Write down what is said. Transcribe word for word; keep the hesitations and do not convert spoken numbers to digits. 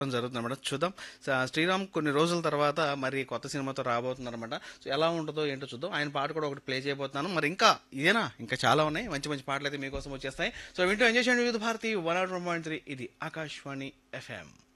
జరుగుతుందన్నమాట. చూద్దాం. స శ్రీరామ్ కొన్ని రోజుల తర్వాత మరి కొత్త సినిమాతో రాబోతున్నారన్నమాట. సో ఎలా ఉంటదో ఏంటో చూద్దాం. ఆయన పాట కూడా ఒకటి ప్లే చేయబోతున్నాను. మరి ఇంకా ఇదేనా? ఇంకా చాలా ఉన్నాయి. మంచి మంచి పాటలైతే మీకోసం వచ్చేస్తాయి. సో వింటూ ఎంజాయ్ చేయండి. వివిధ Bharati one not one point three ఇది ఆకాశవాణి ఎఫ్ఎం.